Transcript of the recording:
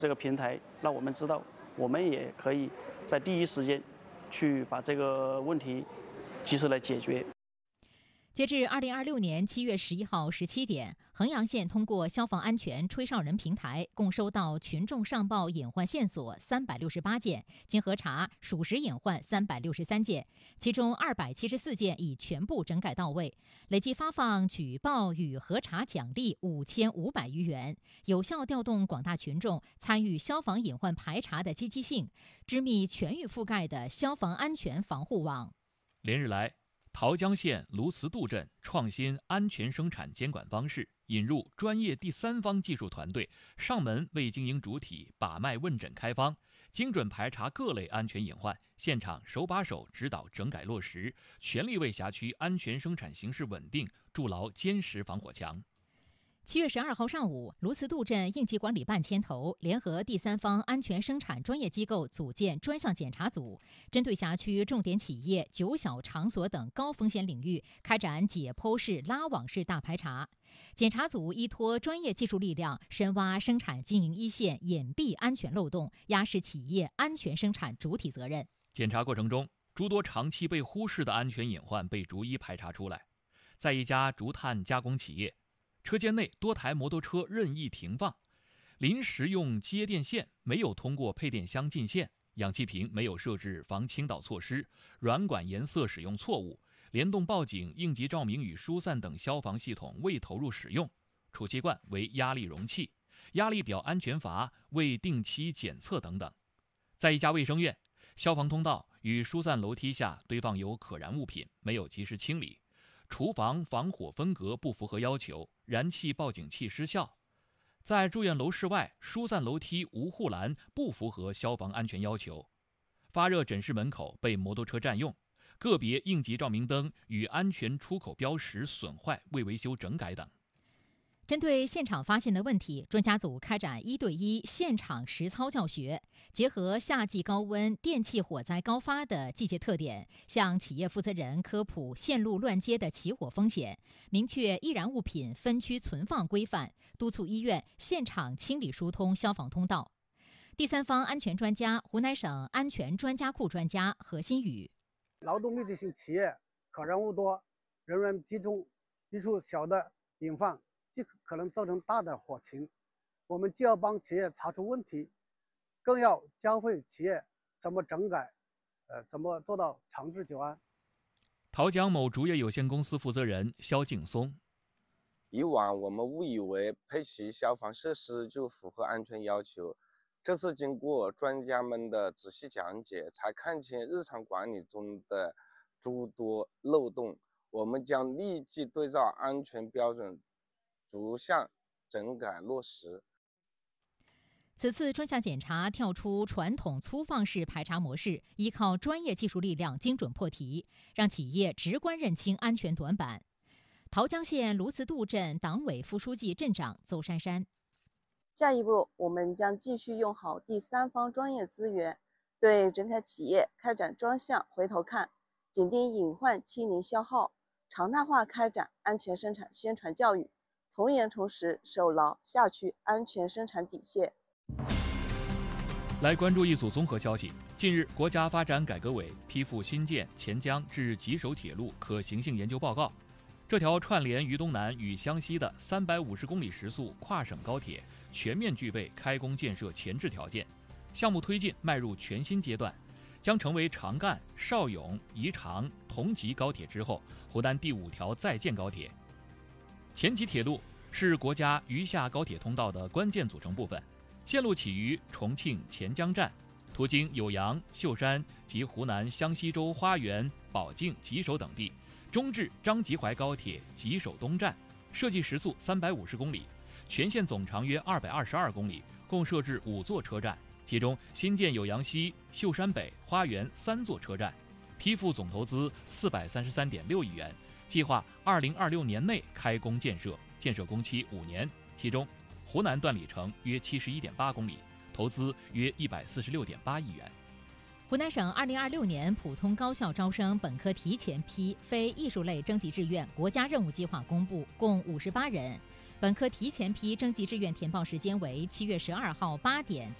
这个平台让我们知道，我们也可以在第一时间去把这个问题及时来解决。 截至2026年7月11号17点，衡阳县通过消防安全吹哨人平台，共收到群众上报隐患线索368件，经核查，属实隐患363件，其中274件已全部整改到位，累计发放举报与核查奖励5500余元，有效调动广大群众参与消防隐患排查的积极性，织密全域覆盖的消防安全防护网。 连日来，桃江县卢慈渡镇创新安全生产监管方式，引入专业第三方技术团队，上门为经营主体把脉问诊开方，精准排查各类安全隐患，现场手把手指导整改落实，全力为辖区安全生产形势稳定筑牢坚实防火墙。 7月12号上午，卢慈渡镇应急管理办牵头，联合第三方安全生产专业机构组建专项检查组，针对辖区重点企业、九小场所等高风险领域，开展解剖式、拉网式大排查。检查组依托专业技术力量，深挖生产经营一线隐蔽安全漏洞，压实企业安全生产主体责任。 检查过程中，诸多长期被忽视的安全隐患被逐一排查出来。在一家竹炭加工企业，车间内多台摩托车任意停放，临时用接电线没有通过配电箱进线，氧气瓶没有设置防倾倒措施，软管颜色使用错误，联动报警、应急照明与疏散等消防系统未投入使用，储气罐为压力容器，压力表安全阀未定期检测等等。在一家卫生院，消防通道与疏散楼梯下堆放有可燃物品，没有及时清理，厨房防火分隔不符合要求，燃气报警器失效。在住院楼室外，疏散楼梯无护栏不符合消防安全要求，发热诊室门口被摩托车占用，个别应急照明灯与安全出口标识损坏未维修整改等。 针对现场发现的问题，专家组开展1对1现场实操教学，结合夏季高温、电气火灾高发的季节特点，向企业负责人科普线路乱接的起火风险，明确易燃物品分区存放规范，督促医院现场清理疏通消防通道。第三方安全专家、湖南省安全专家库专家何新宇： 劳动密集型企业可燃物多，人员集中，一处小的隐患既可能造成大的火情，我们既要帮企业查出问题，更要教会企业怎么整改，怎么做到长治久安。 桃江某竹业有限公司负责人肖劲松： 以往我们误以为配齐消防设施就符合安全要求，这次经过专家们的仔细讲解，才看清日常管理中的诸多漏洞。我们将立即对照安全标准逐项整改落实。 此次专项检查跳出传统粗放式排查模式，依靠专业技术力量精准破题，让企业直观认清安全短板。桃江县卢慈渡镇党委副书记、镇长邹珊珊： 下一步，我们将继续用好第三方专业资源，对整体企业开展专项回头看，紧盯隐患清零消耗，常态化开展安全生产宣传教育，从严从实守牢辖区安全生产底线。 来关注一组综合消息。近日，国家发展改革委批复新建黔江至吉首铁路可行性研究报告。这条串联渝东南与湘西的350公里时速跨省高铁全面具备开工建设前置条件，项目推进迈入全新阶段，将成为长干、邵永、宜长、同吉高铁之后湖南第5条在建高铁。黔吉铁路是国家渝下高铁通道的关键组成部分，线路起于重庆黔江站，途经酉阳、秀山及湖南湘西州花园、保定、吉首等地，终至张集淮高铁吉首东站，设计时速350公里，全线总长约222公里，共设置5座车站，其中新建酉阳西、秀山北、花园3座车站，批复总投资433.6亿元，计划2026年内开工建设，建设工期5年，其中湖南段里程约71.8公里，投资约146.8亿元。 湖南省2026年普通高校招生本科提前批非艺术类征集志愿国家任务计划公布，共58人， 本科提前批征集志愿填报时间为7月12号8点。